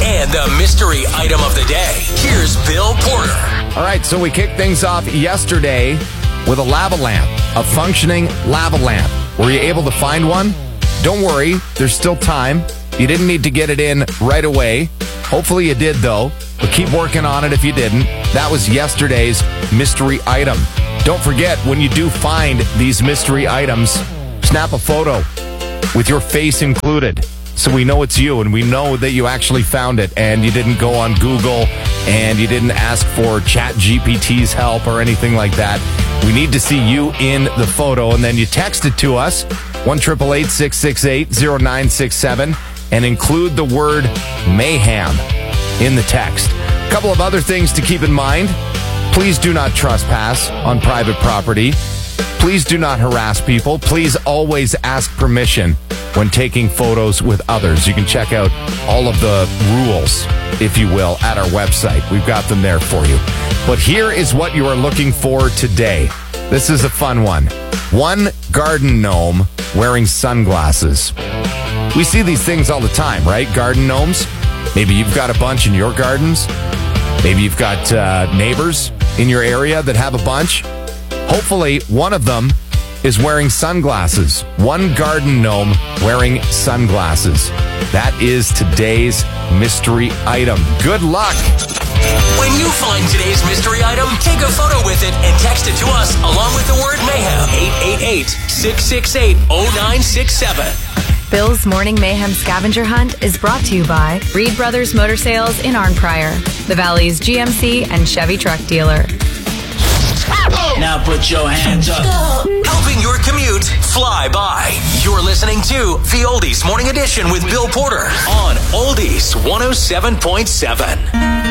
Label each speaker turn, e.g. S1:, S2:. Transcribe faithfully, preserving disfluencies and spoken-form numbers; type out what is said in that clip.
S1: and the mystery item of the day. Here's Bill Porter.
S2: All right, so we kicked things off yesterday with a lava lamp, a functioning lava lamp. Were you able to find one? Don't worry, there's still time. You didn't need to get it in right away. Hopefully you did, though, but keep working on it if you didn't. That was yesterday's mystery item. Don't forget, when you do find these mystery items, snap a photo with your face included so we know it's you and we know that you actually found it and you didn't go on Google and you didn't ask for Chat G P T's help or anything like that. We need to see you in the photo, and then you text it to us, one eight eight eight, six six eight, zero nine six seven, and include the word mayhem in the text. A couple of other things to keep in mind. Please do not trespass on private property. Please do not harass people. Please always ask permission when taking photos with others. You can check out all of the rules, if you will, at our website. We've got them there for you. But here is what you are looking for today. This is a fun one. One garden gnome wearing sunglasses. We see these things all the time, right? Garden gnomes. Maybe you've got a bunch in your gardens. Maybe you've got uh, neighbors in your area that have a bunch. Hopefully, one of them is wearing sunglasses. One garden gnome wearing sunglasses. That is today's mystery item. Good luck.
S1: When you find today's mystery item, take a photo with it and text it to us along with the word mayhem. eight eight eight, six six eight, zero nine six seven.
S3: Bill's Morning Mayhem Scavenger Hunt is brought to you by Reed Brothers Motor Sales in Arnprior, the Valley's G M C and Chevy truck dealer.
S1: Now put your hands up. Helping your commute fly by. You're listening to the Oldies Morning Edition with Bill Porter on Oldies one oh seven point seven.